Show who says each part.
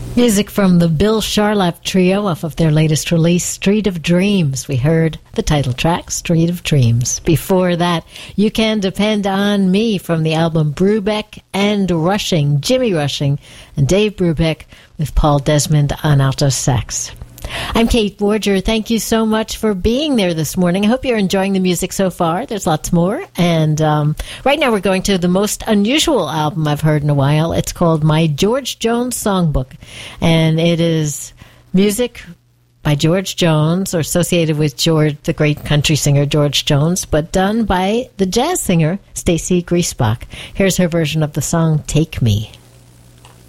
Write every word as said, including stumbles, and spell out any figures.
Speaker 1: Music from the Bill Charlap Trio off of their latest release, Street of Dreams. We heard the title track, Street of Dreams. Before that, You Can Depend on Me from the album Brubeck and Rushing, Jimmy Rushing and Dave Brubeck with Paul Desmond on alto sax. I'm Kate Borger. Thank you so much for being there this morning. I hope you're enjoying the music so far. There's lots more. And um, right now we're going to the most unusual album I've heard in a while. It's called My George Jones Songbook. And it is music by George Jones, or associated with George, the great country singer George Jones, but done by the jazz singer Stacey Griesbach. Here's her version of the song, Take Me.